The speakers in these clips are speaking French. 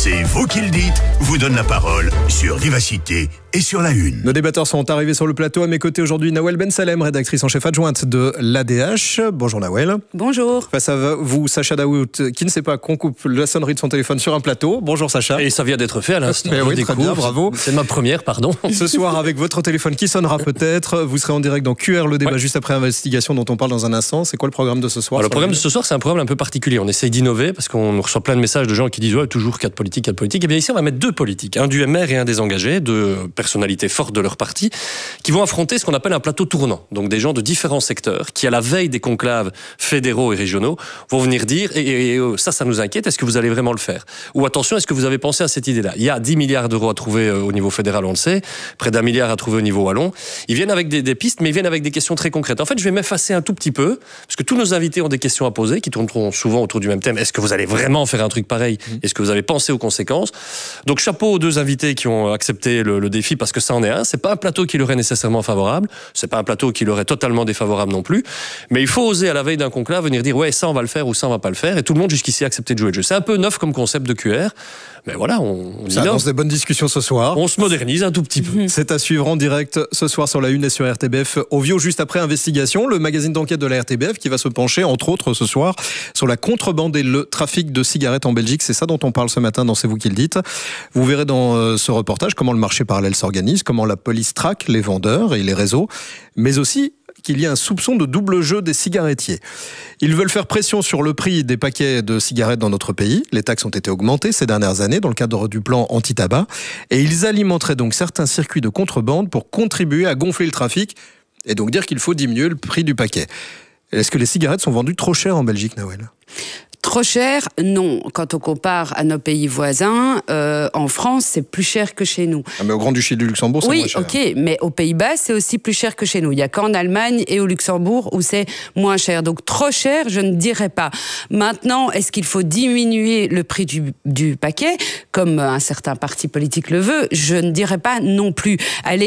C'est vous qui le dites, vous donne la parole sur Vivacité et sur La Une. Nos débatteurs sont arrivés sur le plateau. À mes côtés aujourd'hui, Nawel Ben Salem, rédactrice en chef adjointe de l'ADH. Bonjour Nawel. Bonjour. Face à vous, Sacha Daoud, qui ne sait pas qu'on coupe la sonnerie de son téléphone sur un plateau. Bonjour Sacha. Et ça vient d'être fait à l'instant. Oui, très bien, bravo. C'est ma première, pardon. Ce soir, avec votre téléphone qui sonnera peut-être, vous serez en direct dans QR, le débat juste après investigation dont on parle dans un instant. C'est quoi le programme de ce soir? Le programme de ce soir, c'est un programme un peu particulier. On essaye d'innover parce qu'on reçoit plein de messages de gens qui disent ouais, toujours 4 politiques. Et bien ici, on va mettre 2 politiques, un du MR et un des engagés, 2 personnalités fortes de leur parti, qui vont affronter ce qu'on appelle un plateau tournant. Donc des gens de différents secteurs qui, à la veille des conclaves fédéraux et régionaux, vont venir dire ça nous inquiète, est-ce que vous allez vraiment le faire? Ou attention, est-ce que vous avez pensé à cette idée-là? Il y a 10 milliards d'euros à trouver au niveau fédéral, on le sait, près d'1 milliard à trouver au niveau wallon. Ils viennent avec des pistes, mais ils viennent avec des questions très concrètes. En fait, je vais m'effacer un tout petit peu, parce que tous nos invités ont des questions à poser, qui tourneront souvent autour du même thème. Est-ce que vous allez vraiment faire un truc pareil? Est-ce que vous avez pensé aux conséquences? Donc chapeau aux 2 invités qui ont accepté le défi, parce que ça en est un. C'est pas un plateau qui leur est nécessairement favorable, c'est pas un plateau qui leur est totalement défavorable non plus, mais il faut oser à la veille d'un conclave venir dire ouais, ça on va le faire ou ça on va pas le faire, et tout le monde jusqu'ici a accepté de jouer le jeu. C'est un peu neuf comme concept de QR, mais voilà, ça annonce des bonnes discussions ce soir. On se modernise un tout petit peu. C'est à suivre en direct ce soir sur La Une et sur RTBF Ovio, juste après Investigation, le magazine d'enquête de la RTBF qui va se pencher, entre autres ce soir, sur la contrebande et le trafic de cigarettes en Belgique. C'est ça dont on parle ce matin dans C'est vous qui le dites. Vous verrez dans ce reportage comment le marché parallèle s'organise, comment la police traque les vendeurs et les réseaux, mais aussi qu'il y a un soupçon de double jeu des cigarettiers. Ils veulent faire pression sur le prix des paquets de cigarettes dans notre pays. Les taxes ont été augmentées ces dernières années dans le cadre du plan anti-tabac. Et ils alimenteraient donc certains circuits de contrebande pour contribuer à gonfler le trafic et donc dire qu'il faut diminuer le prix du paquet. Est-ce que les cigarettes sont vendues trop chères en Belgique, Nawel ? Trop cher, non. Quand on compare à nos pays voisins, en France, c'est plus cher que chez nous. Ah, mais au Grand-Duché du Luxembourg, c'est moins cher. Oui, ok, mais aux Pays-Bas, c'est aussi plus cher que chez nous. Il n'y a qu'en Allemagne et au Luxembourg où c'est moins cher. Donc trop cher, je ne dirais pas. Maintenant, est-ce qu'il faut diminuer le prix du paquet, comme un certain parti politique le veut? Je ne dirais pas non plus.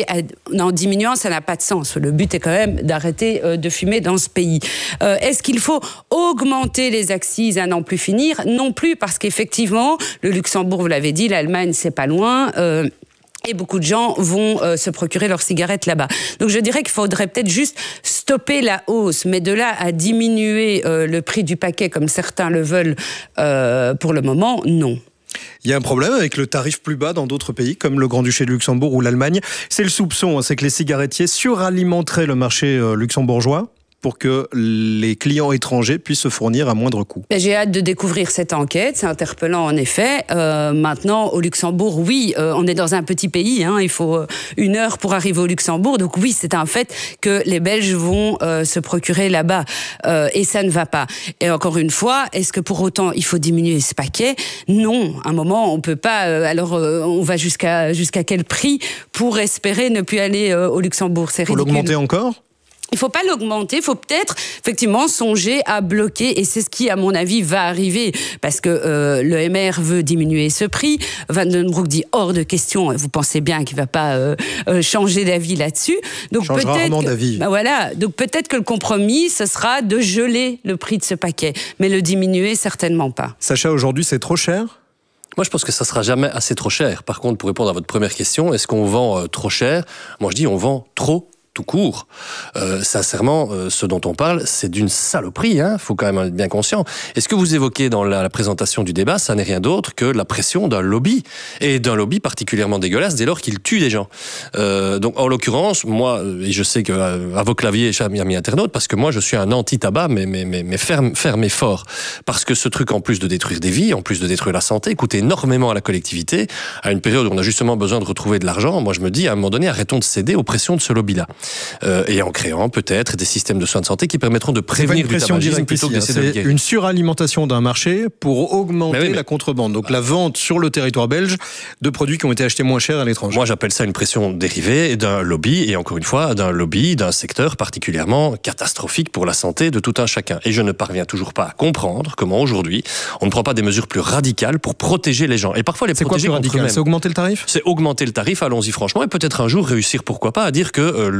En diminuant, ça n'a pas de sens. Le but est quand même d'arrêter de fumer dans ce pays. Est-ce qu'il faut augmenter les accises à n'en plus finir? Non plus, parce qu'effectivement, le Luxembourg, vous l'avez dit, l'Allemagne, c'est pas loin. Et beaucoup de gens vont se procurer leurs cigarettes là-bas. Donc je dirais qu'il faudrait peut-être juste stopper la hausse, mais de là à diminuer le prix du paquet comme certains le veulent pour le moment, non. Il y a un problème avec le tarif plus bas dans d'autres pays, comme le Grand-Duché de Luxembourg ou l'Allemagne. C'est le soupçon, c'est que les cigarettiers suralimenteraient le marché luxembourgeois pour que les clients étrangers puissent se fournir à moindre coût. J'ai hâte de découvrir cette enquête, c'est interpellant en effet. Maintenant, au Luxembourg, oui, on est dans un petit pays, il faut 1 heure pour arriver au Luxembourg, donc oui, c'est un fait que les Belges vont se procurer là-bas, et ça ne va pas. Et encore une fois, est-ce que pour autant il faut diminuer ce paquet? Non, à un moment, on peut pas, on va jusqu'à quel prix pour espérer ne plus aller au Luxembourg? C'est ridicule. Faut l'augmenter encore? Il ne faut pas l'augmenter, il faut peut-être effectivement songer à bloquer, et c'est ce qui, à mon avis, va arriver, parce que le MR veut diminuer ce prix. Van den Broek dit hors de question, vous pensez bien qu'il ne va pas changer d'avis là-dessus. Donc change rarement d'avis. Voilà, donc peut-être que le compromis, ce sera de geler le prix de ce paquet, mais le diminuer, certainement pas. Sacha, aujourd'hui, c'est trop cher ? Moi, je pense que ça sera jamais assez trop cher. Par contre, pour répondre à votre première question, est-ce qu'on vend trop cher? Moi, je dis on vend trop tout court. Sincèrement, ce dont on parle, c'est d'une saloperie, faut quand même être bien conscient. Et ce que vous évoquez dans la présentation du débat, ça n'est rien d'autre que la pression d'un lobby, et d'un lobby particulièrement dégueulasse dès lors qu'il tue des gens. Donc, en l'occurrence, moi, et je sais que à vos claviers, chers amis internautes, parce que moi, je suis un anti-tabac, mais ferme et fort. Parce que ce truc, en plus de détruire des vies, en plus de détruire la santé, coûte énormément à la collectivité, à une période où on a justement besoin de retrouver de l'argent. Moi, je me dis, à un moment donné, arrêtons de céder aux pressions de ce lobby-là. Et en créant peut-être des systèmes de soins de santé qui permettront de prévenir du tabagisme plutôt que d'essayer de le guérir. C'est une suralimentation d'un marché pour augmenter la contrebande. Donc la vente sur le territoire belge de produits qui ont été achetés moins cher à l'étranger. Moi, j'appelle ça une pression dérivée d'un lobby, et encore une fois, d'un lobby, d'un secteur particulièrement catastrophique pour la santé de tout un chacun. Et je ne parviens toujours pas à comprendre comment aujourd'hui on ne prend pas des mesures plus radicales pour protéger les gens. Et parfois les protéger contre eux-mêmes. C'est augmenter le tarif ? C'est augmenter le tarif, allons-y franchement, et peut-être un jour réussir, pourquoi pas, à dire que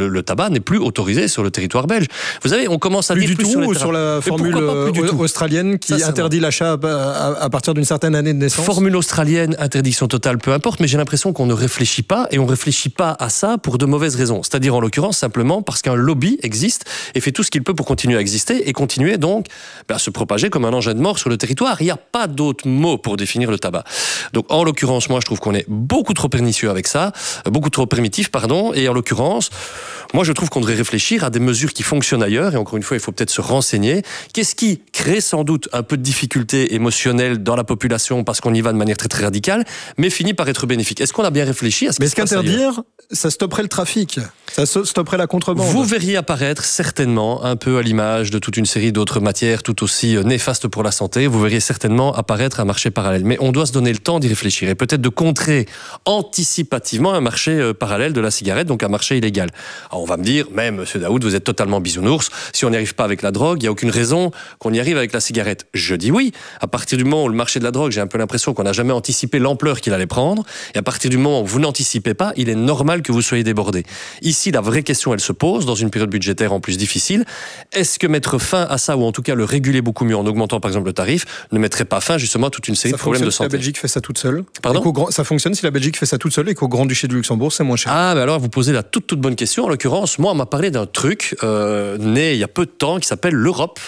le tabac n'est plus autorisé sur le territoire belge. Vous savez, on commence à plus dire du plus tout sur la formule australienne qui interdit l'achat à partir d'une certaine année de naissance. Formule australienne, interdiction totale, peu importe, mais j'ai l'impression qu'on ne réfléchit pas, et on ne réfléchit pas à ça pour de mauvaises raisons. C'est-à-dire, en l'occurrence, simplement parce qu'un lobby existe et fait tout ce qu'il peut pour continuer à exister et continuer donc à se propager comme un engin de mort sur le territoire. Il n'y a pas d'autre mot pour définir le tabac. Donc, en l'occurrence, moi, je trouve qu'on est beaucoup trop pernicieux avec ça, beaucoup trop primitif, pardon, et en l'occurrence, moi, je trouve qu'on devrait réfléchir à des mesures qui fonctionnent ailleurs, et encore une fois, il faut peut-être se renseigner. Qu'est-ce qui crée sans doute un peu de difficulté émotionnelle dans la population parce qu'on y va de manière très très radicale, mais finit par être bénéfique? Est-ce qu'on a bien réfléchi à ce qui se passe ailleurs ? Mais est-ce qu'interdire, ça stopperait le trafic, ça stopperait la contrebande? Vous verriez apparaître certainement, un peu à l'image de toute une série d'autres matières tout aussi néfastes pour la santé, vous verriez certainement apparaître un marché parallèle. Mais on doit se donner le temps d'y réfléchir et peut-être de contrer anticipativement un marché parallèle de la cigarette, donc un marché illégal. Alors on va me dire, mais monsieur Daoud, vous êtes totalement bisounours, si on n'y arrive pas avec la drogue, il n'y a aucune raison qu'on y arrive avec la cigarette. Je dis oui, à partir du moment où le marché de la drogue, j'ai un peu l'impression qu'on n'a jamais anticipé l'ampleur qu'il allait prendre, et à partir du moment où vous n'anticipez pas, il est normal que vous soyez débordé. Ici, la vraie question, elle se pose, dans une période budgétaire en plus difficile, est-ce que mettre fin à ça, ou en tout cas le réguler beaucoup mieux en augmentant par exemple le tarif, ne mettrait pas fin justement à toute une série de problèmes de santé? Si la Belgique fait ça toute seule. Pardon ? Ça fonctionne si la Belgique fait ça toute seule et qu'au Grand-Duché de Luxembourg, c'est moins cher. Ah, mais alors vous posez la toute bonne question. En l'occurrence, moi, on m'a parlé d'un truc né il y a peu de temps qui s'appelle l'Europe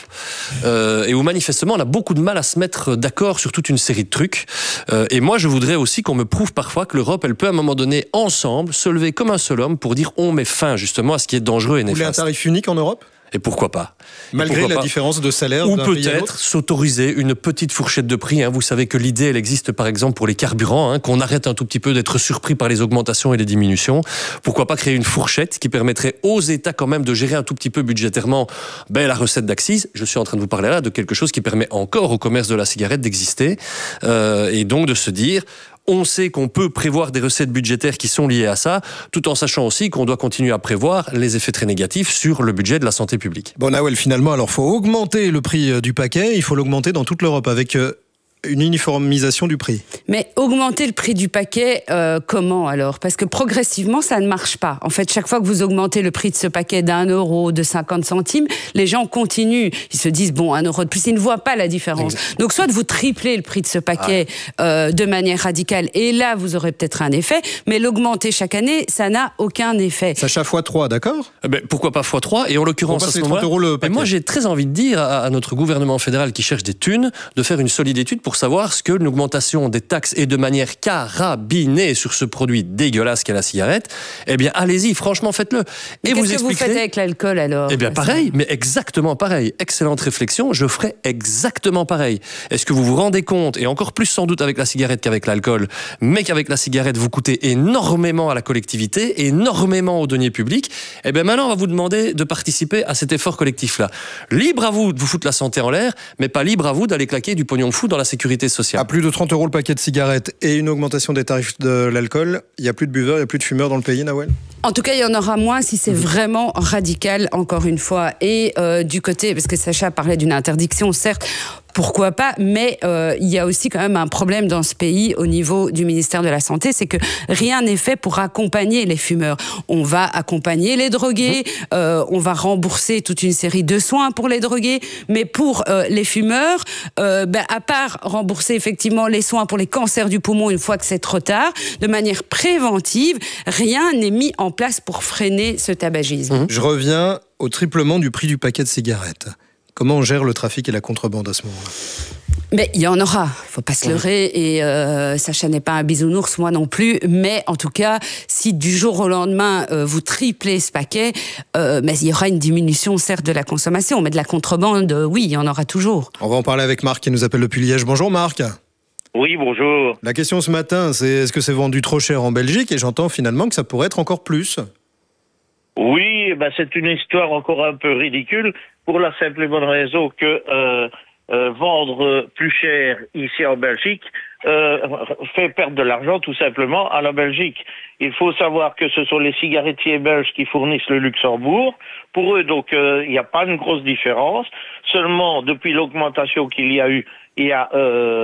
et où manifestement on a beaucoup de mal à se mettre d'accord sur toute une série de trucs. Et moi, je voudrais aussi qu'on me prouve parfois que l'Europe, elle peut à un moment donné, ensemble, se lever comme un seul homme pour dire on met fin justement à ce qui est dangereux et néfaste. Vous voulez un tarif unique en Europe ? Et pourquoi pas ? Malgré la différence de salaire ou d'un pays à l'autre ? peut-être s'autoriser une petite fourchette de prix. Vous savez que l'idée, elle existe par exemple pour les carburants, qu'on arrête un tout petit peu d'être surpris par les augmentations et les diminutions. Pourquoi pas créer une fourchette qui permettrait aux États quand même de gérer un tout petit peu budgétairement la recette d'accise. Je suis en train de vous parler là de quelque chose qui permet encore au commerce de la cigarette d'exister et donc de se dire... On sait qu'on peut prévoir des recettes budgétaires qui sont liées à ça, tout en sachant aussi qu'on doit continuer à prévoir les effets très négatifs sur le budget de la santé publique. Bon, Nawel, finalement, alors faut augmenter le prix du paquet, il faut l'augmenter dans toute l'Europe avec une uniformisation du prix. Mais augmenter le prix du paquet, comment alors? Parce que progressivement, ça ne marche pas. En fait, chaque fois que vous augmentez le prix de ce paquet d'1 euro, de 50 centimes, les gens continuent. Ils se disent, bon, 1 euro de plus, ils ne voient pas la différence. Exact. Donc, soit vous triplez le prix de ce paquet de manière radicale, et là, vous aurez peut-être un effet, mais l'augmenter chaque année, ça n'a aucun effet. Sacha x3, d'accord ? Pourquoi pas x3 ? Et en l'occurrence, à ce moment-là, moi, j'ai très envie de dire à notre gouvernement fédéral qui cherche des thunes, de faire une solide étude pour savoir ce que l'augmentation des taxes est de manière carabinée sur ce produit dégueulasse qu'est la cigarette, eh bien, allez-y, franchement, faites-le. Et qu'est-ce que vous faites avec l'alcool, alors ? Eh bien, pareil, mais exactement pareil. Excellente réflexion, je ferai exactement pareil. Est-ce que vous vous rendez compte, et encore plus sans doute avec la cigarette qu'avec l'alcool, mais qu'avec la cigarette, vous coûtez énormément à la collectivité, énormément aux deniers publics, eh bien, maintenant, on va vous demander de participer à cet effort collectif-là. Libre à vous de vous foutre la santé en l'air, mais pas libre à vous d'aller claquer du pognon fou dans la sécurité sociale. À plus de 30 € le paquet de cigarettes et une augmentation des tarifs de l'alcool, il n'y a plus de buveurs, il n'y a plus de fumeurs dans le pays, Nawel ? En tout cas, il y en aura moins si c'est vraiment radical, encore une fois. Et du côté, parce que Sacha parlait d'une interdiction, certes, pourquoi pas, mais il y a aussi quand même un problème dans ce pays au niveau du ministère de la Santé, c'est que rien n'est fait pour accompagner les fumeurs. On va accompagner les drogués, on va rembourser toute une série de soins pour les drogués, mais pour les fumeurs, à part rembourser effectivement les soins pour les cancers du poumon une fois que c'est trop tard, de manière préventive, rien n'est mis en place pour freiner ce tabagisme. Je reviens au triplement du prix du paquet de cigarettes. Comment on gère le trafic et la contrebande à ce moment-là ? Mais il y en aura, faut pas se leurrer, et Sacha n'est pas un bisounours, moi non plus, mais en tout cas, si du jour au lendemain vous triplez ce paquet, mais il y aura une diminution certes de la consommation, mais de la contrebande, oui, il y en aura toujours. On va en parler avec Marc qui nous appelle depuis Liège. Bonjour Marc. Oui, bonjour. La question ce matin, c'est est-ce que c'est vendu trop cher en Belgique ? Et j'entends finalement que ça pourrait être encore plus. Oui, c'est une histoire encore un peu ridicule, pour la simple et bonne raison que vendre plus cher ici en Belgique fait perdre de l'argent tout simplement à la Belgique. Il faut savoir que ce sont les cigarettiers belges qui fournissent le Luxembourg. Pour eux, donc, il n'y a pas une grosse différence. Seulement, depuis l'augmentation qu'il y a eu il y a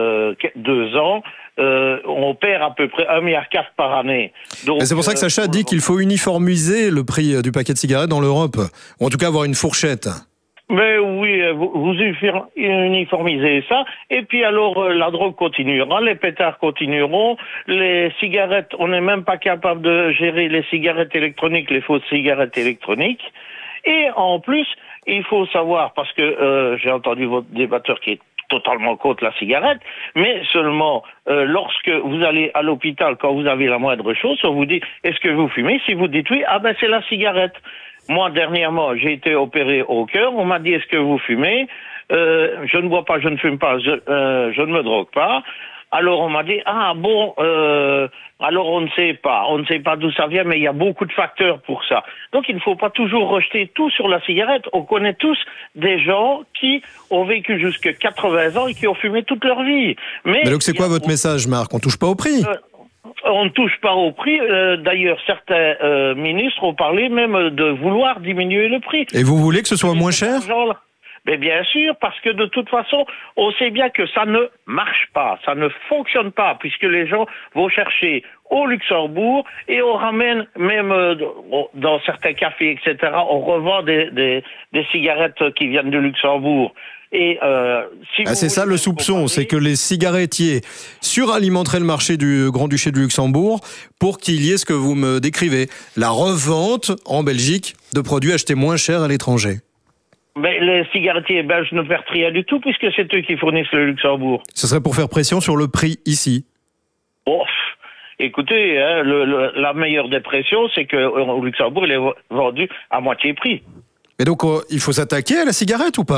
2 ans, on perd à peu près 1,4 milliard par année. Donc, c'est pour ça que Sacha dit qu'il faut uniformiser le prix du paquet de cigarettes dans l'Europe, ou en tout cas avoir une fourchette. Mais oui, vous uniformisez ça, et puis alors la drogue continuera, les pétards continueront, les cigarettes, on n'est même pas capable de gérer les cigarettes électroniques, les fausses cigarettes électroniques, et en plus, il faut savoir, parce que j'ai entendu votre débatteur qui est totalement contre la cigarette, mais seulement lorsque vous allez à l'hôpital, quand vous avez la moindre chose, on vous dit, est-ce que vous fumez? Si vous dites oui, ah ben c'est la cigarette. Moi, dernièrement, j'ai été opéré au cœur. On m'a dit, est-ce que vous fumez? Je ne bois pas, je ne fume pas, je ne me drogue pas. Alors, on m'a dit, ah bon, alors on ne sait pas d'où ça vient, mais il y a beaucoup de facteurs pour ça. Donc, il ne faut pas toujours rejeter tout sur la cigarette. On connaît tous des gens qui ont vécu jusqu'à 80 ans et qui ont fumé toute leur vie. Mais donc, c'est quoi votre message, Marc? On touche pas au prix? On ne touche pas au prix. D'ailleurs, certains ministres ont parlé même de vouloir diminuer le prix. Et vous voulez que ce soit moins cher? Mais bien sûr, parce que de toute façon, on sait bien que ça ne marche pas, ça ne fonctionne pas, puisque les gens vont chercher au Luxembourg et on ramène même dans certains cafés, etc., on revend des cigarettes qui viennent du Luxembourg. Et c'est ça le soupçon, c'est que les cigarettiers suralimenteraient le marché du Grand-Duché du Luxembourg pour qu'il y ait ce que vous me décrivez, la revente en Belgique de produits achetés moins cher à l'étranger. Mais les cigarettiers belges ne perdent rien du tout puisque c'est eux qui fournissent le Luxembourg. Ce serait pour faire pression sur le prix ici. Oh, écoutez, hein, la meilleure des pressions, c'est qu'au Luxembourg, il est vendu à moitié prix. Et donc, il faut s'attaquer à la cigarette ou pas ?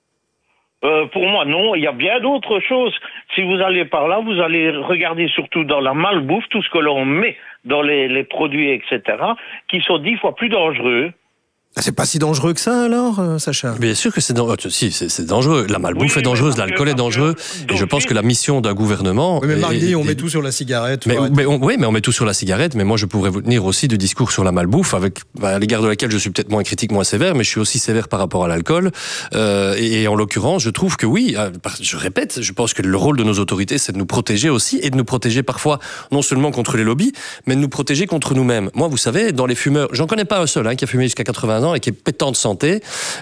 Pour moi, non. Il y a bien d'autres choses. Si vous allez par là, vous allez regarder surtout dans la malbouffe, tout ce que l'on met dans les produits, etc., qui sont 10 fois plus dangereux. C'est pas si dangereux que ça, alors, Sacha ? Bien sûr que c'est dangereux. Si, c'est dangereux. La malbouffe est dangereuse, l'alcool est dangereux. Et je pense que la mission d'un gouvernement... Oui, mais Marc dit, on met tout sur la cigarette. Mais on met tout sur la cigarette, mais moi, je pourrais vous tenir aussi du discours sur la malbouffe, à l'égard de laquelle je suis peut-être moins critique, moins sévère, mais je suis aussi sévère par rapport à l'alcool. Et en l'occurrence, je trouve que oui, je répète, je pense que le rôle de nos autorités, c'est de nous protéger aussi, et de nous protéger parfois, non seulement contre les lobbies, mais de nous protéger contre nous-mêmes. Moi, vous savez, dans les fumeurs, j'en connais pas un seul qui a fumé jusqu'à 80 ans et qui est pétant de santé.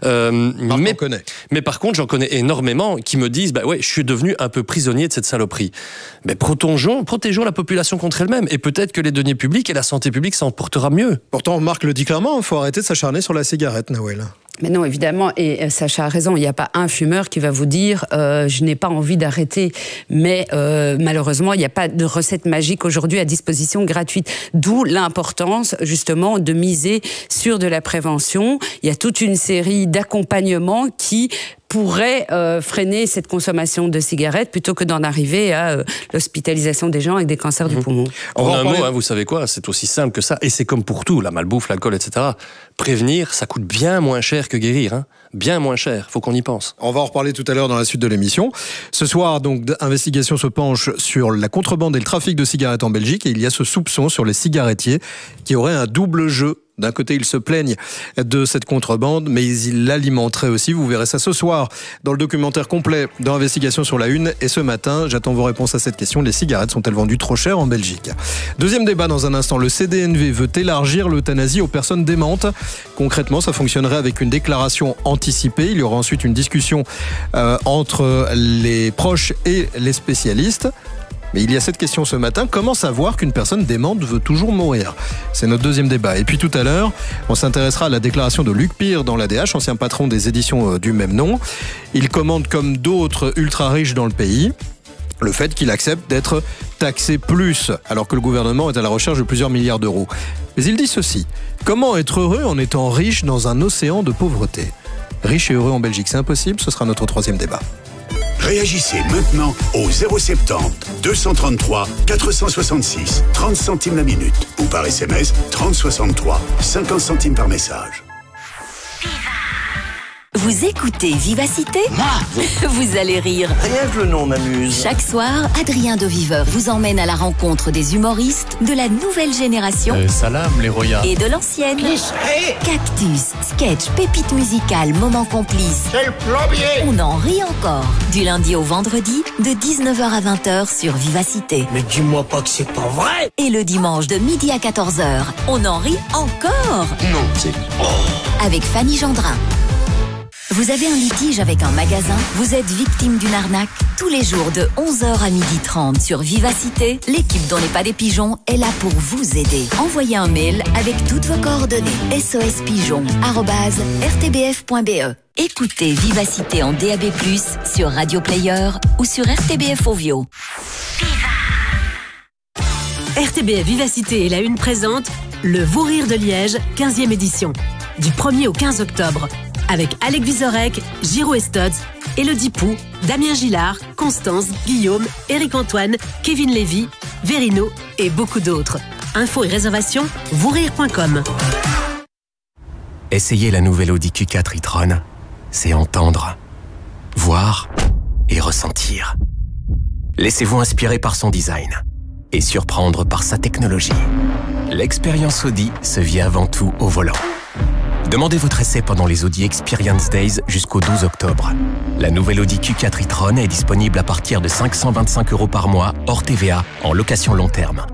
Mais par contre, j'en connais énormément qui me disent je suis devenu un peu prisonnier de cette saloperie. Mais protégeons la population contre elle-même. Et peut-être que les deniers publics et la santé publique s'en portera mieux. Pourtant, Marc le dit clairement, il faut arrêter de s'acharner sur la cigarette, Nawel. Mais non, évidemment, et Sacha a raison, il n'y a pas un fumeur qui va vous dire je n'ai pas envie d'arrêter. Mais malheureusement, il n'y a pas de recette magique aujourd'hui à disposition gratuite. D'où l'importance, justement, de miser sur de la prévention. Il y a toute une série d'accompagnements qui pourrait freiner cette consommation de cigarettes plutôt que d'en arriver à l'hospitalisation des gens avec des cancers du poumon. En un mot, vous savez quoi, c'est aussi simple que ça, et c'est comme pour tout, la malbouffe, l'alcool, etc. Prévenir, ça coûte bien moins cher que guérir, bien moins cher, faut qu'on y pense. On va en reparler tout à l'heure dans la suite de l'émission. Ce soir, donc, Investigation se penche sur la contrebande et le trafic de cigarettes en Belgique, et il y a ce soupçon sur les cigarettiers qui auraient un double jeu. D'un côté, ils se plaignent de cette contrebande, mais ils l'alimenteraient aussi. Vous verrez ça ce soir dans le documentaire complet dans Investigation sur la Une. Et ce matin, j'attends vos réponses à cette question. Les cigarettes sont-elles vendues trop cher en Belgique ? Deuxième débat dans un instant. Le CDNV veut élargir l'euthanasie aux personnes démentes. Concrètement, ça fonctionnerait avec une déclaration anticipée. Il y aura ensuite une discussion entre les proches et les spécialistes. Mais il y a cette question ce matin, comment savoir qu'une personne démente veut toujours mourir ? C'est notre deuxième débat. Et puis tout à l'heure, on s'intéressera à la déclaration de Luc Pire dans l'ADH, ancien patron des éditions du même nom. Il commande comme d'autres ultra riches dans le pays le fait qu'il accepte d'être taxé plus, alors que le gouvernement est à la recherche de plusieurs milliards d'euros. Mais il dit ceci, comment être heureux en étant riche dans un océan de pauvreté ? Riche et heureux en Belgique, c'est impossible, ce sera notre troisième débat. Réagissez maintenant au 070 233 466 30 centimes la minute ou par SMS 3063 50 centimes par message. Vous écoutez Vivacité ? Vous allez rire. Rien que le nom m'amuse. Chaque soir, Adrien de Viveur vous emmène à la rencontre des humoristes de la nouvelle génération Salam, les royas. et de l'ancienne. Cactus, sketch, pépites musicales, moments complices. C'est le plombier. On en rit encore. Du lundi au vendredi, de 19h à 20h sur Vivacité. Mais dis-moi pas que c'est pas vrai. Et le dimanche de midi à 14h, on en rit encore. Non, c'est... Avec Fanny Gendrin. Vous avez un litige avec un magasin? Vous êtes victime d'une arnaque? Tous les jours de 11h à 12h30 sur Vivacité, l'équipe dont n'est pas des pigeons est là pour vous aider. Envoyez un mail avec toutes vos coordonnées. sospigeon@rtbf.be. Écoutez Vivacité en DAB+, sur Radio Player ou sur RTBF Ovio. RTBF Vivacité et la Une présente le Vous Rire de Liège, 15e édition. Du 1er au 15 octobre. Avec Alec Vizorek, Giro Estodz, Élodie Pou, Damien Gillard, Constance, Guillaume, Éric-Antoine, Kevin Lévy, Verino et beaucoup d'autres. Infos et réservations, vousrire.com. Essayez la nouvelle Audi Q4 e-tron. C'est entendre, voir et ressentir. Laissez-vous inspirer par son design et surprendre par sa technologie. L'expérience Audi se vit avant tout au volant. Demandez votre essai pendant les Audi Experience Days jusqu'au 12 octobre. La nouvelle Audi Q4 e-tron est disponible à partir de 525 € par mois, hors TVA, en location long terme.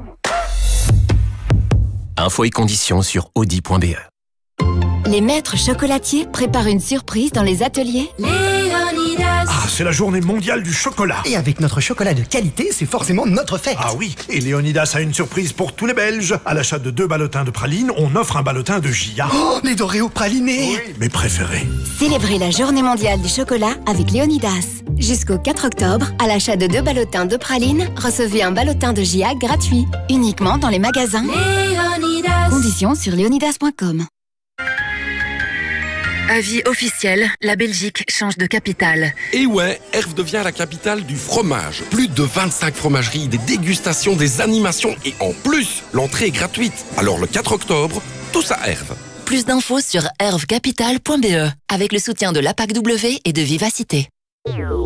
Infos et conditions sur audi.be. Les maîtres chocolatiers préparent une surprise dans les ateliers Léonidas. Ah, c'est la journée mondiale du chocolat. Et avec notre chocolat de qualité, c'est forcément notre fête. Ah oui, et Léonidas a une surprise pour tous les Belges. À l'achat de 2 ballotins de praline, on offre un ballotin de Gia. Oh, les Doréos pralinés. Oui, mes préférés. Célébrez la journée mondiale du chocolat avec Léonidas. Jusqu'au 4 octobre, à l'achat de 2 ballotins de praline, recevez un ballotin de Gia gratuit. Uniquement dans les magasins Léonidas. Conditions sur léonidas.com. Avis officiel, la Belgique change de capitale. Et ouais, Herve devient la capitale du fromage. Plus de 25 fromageries, des dégustations, des animations et en plus, l'entrée est gratuite. Alors le 4 octobre, tous à Herve. Plus d'infos sur hervecapital.be avec le soutien de l'APAC-W et de Vivacité.